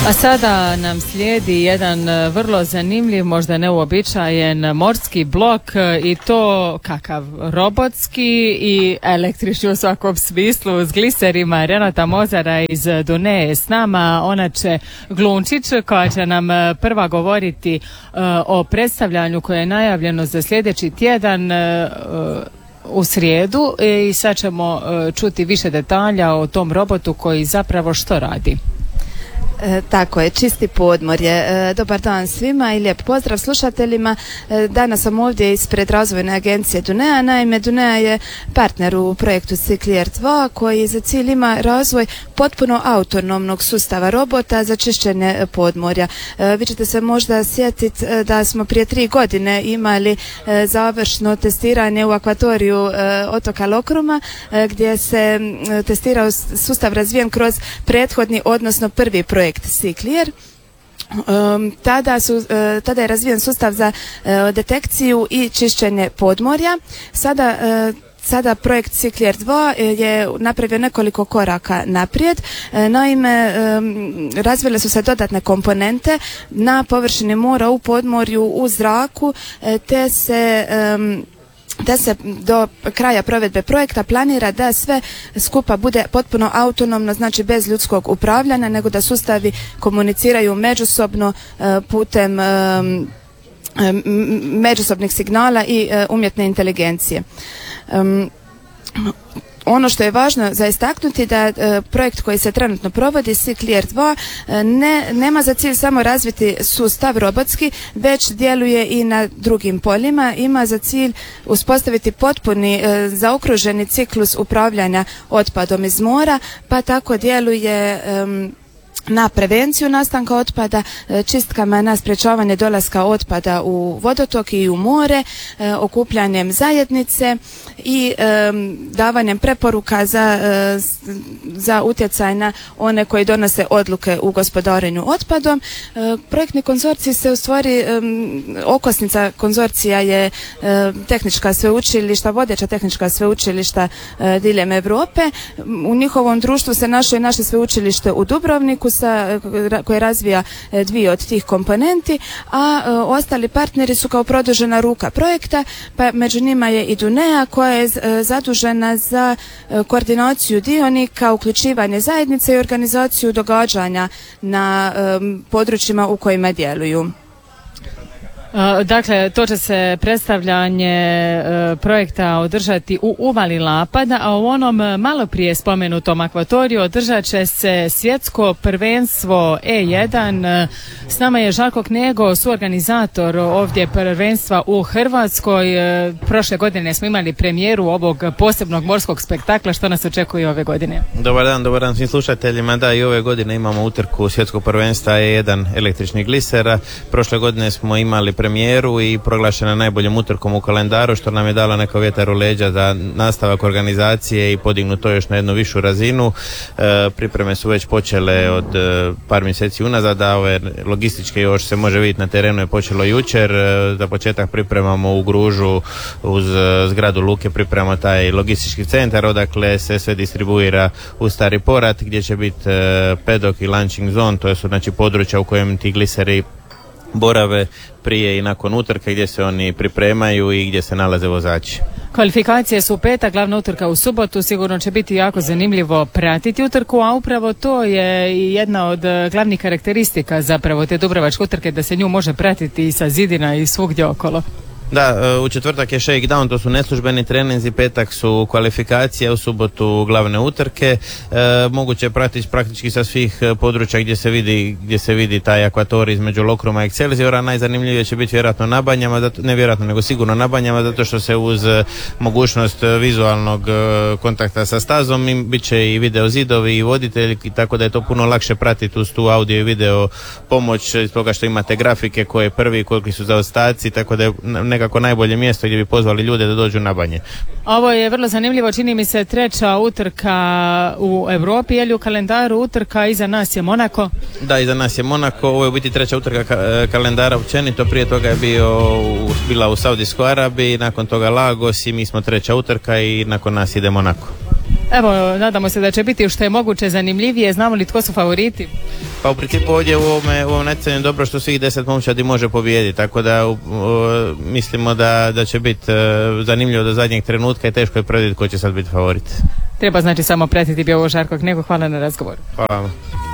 A sada nam slijedi jedan vrlo zanimljiv, možda neuobičajen morski blok i to kakav? Robotski i električni u svakom smislu s gliserima. Renata Mozara iz Duneje s nama, ona će Glunčić koja će nam prva govoriti o predstavljanju koje je najavljeno za sljedeći tjedan u srijedu i sad ćemo čuti više detalja o tom robotu koji zapravo što radi. Tako je, čisti podmorje. Dobar dan svima i lijep pozdrav slušateljima. Danas sam ovdje ispred razvojne agencije Duneja. Naime, Duneja je partner u projektu Cyclier 2 koji za cilj ima razvoj potpuno autonomnog sustava robota za čišćenje podmorja. Vi ćete se možda sjetiti da smo prije 3 godine imali završno testiranje u akvatoriju otoka Lokruma gdje se testirao sustav razvijen kroz prethodni, odnosno prvi projekt Cyclier. Tada je razvijen sustav za detekciju i čišćenje podmorja. Sada projekt Cyclier 2 je napravio nekoliko koraka naprijed. Naime, razvile su se dodatne komponente na površini mora, u podmorju, u zraku, te se do kraja provedbe projekta planira da sve skupa bude potpuno autonomno, znači bez ljudskog upravljanja, nego da sustavi komuniciraju međusobno putem međusobnih signala i umjetne inteligencije. Ono što je važno za istaknuti da projekt koji se trenutno provodi, Cyclier 2, nema za cilj samo razviti sustav robotski, već djeluje i na drugim poljima. Ima za cilj uspostaviti potpuni zaokruženi ciklus upravljanja otpadom iz mora, pa tako djeluje na prevenciju nastanka otpada, čistkama na sprječavanje dolaska otpada u vodotok i u more, okupljanjem zajednice i davanjem preporuka za utjecaj na one koji donose odluke u gospodarenju otpadom. Projektni konzorcij se u stvari, okosnica konzorcija je tehnička sveučilišta, vodeća tehnička sveučilišta diljem Europe. U njihovom društvu se našlo i naše sveučilište u Dubrovniku koje razvija 2 od tih komponenti, a ostali partneri su kao produžena ruka projekta, pa među njima je i Duneja koja je zadužena za koordinaciju dionika, uključivanje zajednice i organizaciju događanja na područjima u kojima djeluju. Dakle, to će se predstavljanje projekta održati u uvali Lapada, a u onom malo prije spomenutom akvatoriju održat će se svjetsko prvenstvo E1. S nama je Žarko Knego, suorganizator ovdje prvenstva u Hrvatskoj. Prošle godine smo imali premijeru ovog posebnog morskog spektakla. Što nas očekuje ove godine? Dobar dan svim slušateljima. Da, i ove godine imamo utrku svjetskog prvenstva E1 električnih glisera. Prošle godine smo imali premijeru i proglašena najboljom utrkom u kalendaru, što nam je dalo neko vjetar u leđa za nastavak organizacije i podignuti to još na jednu višu razinu. Pripreme su već počele od par mjeseci unazad, a ove logističke još se može vidjeti na terenu je počelo jučer. Za početak pripremamo u Gružu uz zgradu luke, pripremamo taj logistički centar odakle se sve distribuira u Stari Porat gdje će biti pedok i launching zone, to su znači područja u kojem ti gliseri borave prije i nakon utrke gdje se oni pripremaju i gdje se nalaze vozači. Kvalifikacije su u petak, glavna utrka u subotu, sigurno će biti jako zanimljivo pratiti utrku, a upravo to je i jedna od glavnih karakteristika zapravo te dubrovačke utrke, da se nju može pratiti i sa zidina i svugdje okolo. Da, u četvrtak je shakedown, to su neslužbeni treninzi, petak su kvalifikacije, u subotu glavne utrke. Moguće pratiti praktički sa svih područja gdje se vidi taj akvatorij između Lokruma i Excelsiora. Najzanimljivije će biti vjerojatno na Banjama, ne vjerojatno nego sigurno na Banjama, zato što se uz mogućnost vizualnog kontakta sa stazom bit će i video zidovi i voditelji, tako da je to puno lakše pratiti uz tu audio i video pomoć, iz toga što imate grafike koje prvi, koliki su zaostaci, tako da je nekako najbolje mjesto gdje bi pozvali ljude da dođu na banje. Ovo je vrlo zanimljivo, čini mi se treća utrka u Europi, je li u kalendaru utrka, iza nas je Monako? Da, iza nas je Monako, ovo je u biti treća utrka kalendara općenito, prije toga je bila u Saudijskoj Arabiji, nakon toga Lagos i mi smo treća utrka i nakon nas ide Monako. Evo, nadamo se da će biti što je moguće zanimljivije. Znamo li tko su favoriti? Pa u principu ovdje u ovom natjecanju dobro što svih 10 momčadi može pobijediti, tako da mislimo da će biti zanimljivo do zadnjeg trenutka i teško je predvidjeti ko će sad biti favorit. Treba znači samo pratiti bio ovo Žarko Knegu. Hvala na razgovoru. Hvala vam.